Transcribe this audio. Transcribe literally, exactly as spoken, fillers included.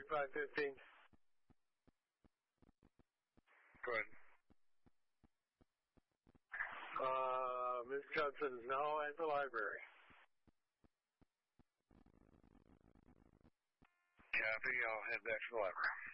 forty-five fifteen. Go ahead. Uh, Miss Johnson is now at the library. Copy. I'll head back to the library.